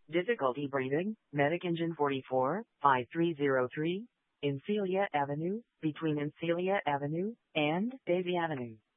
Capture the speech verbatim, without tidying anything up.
Difficulty breathing, Medic Engine forty-four, five three zero three, Incelia Avenue, between Incelia Avenue and Daisy Avenue.